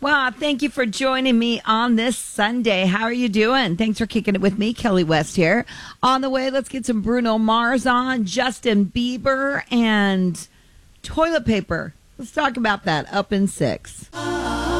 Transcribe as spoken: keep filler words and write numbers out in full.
Well, thank you for joining me on this Sunday. How are you doing? Thanks for kicking it with me, Kelly West here. On the way, let's get some Bruno Mars on, Justin Bieber, and toilet paper. Let's talk about that up in six.